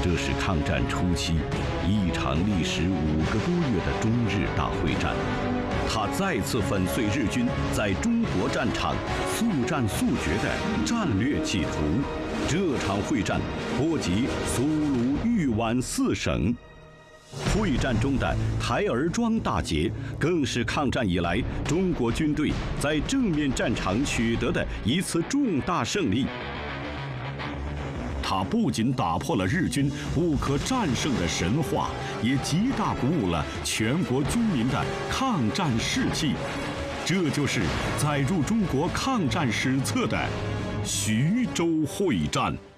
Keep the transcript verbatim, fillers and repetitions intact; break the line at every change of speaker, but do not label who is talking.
这是抗战初期一场历时五个多月的中日大会战，它再次粉碎日军在中国战场速战速决的战略企图。这场会战波及苏鲁豫皖四省。会战中的台儿庄大捷，更是抗战以来中国军队在正面战场取得的一次重大胜利。它不仅打破了日军不可战胜的神话，也极大鼓舞了全国军民的抗战士气。这就是载入中国抗战史册的徐州会战。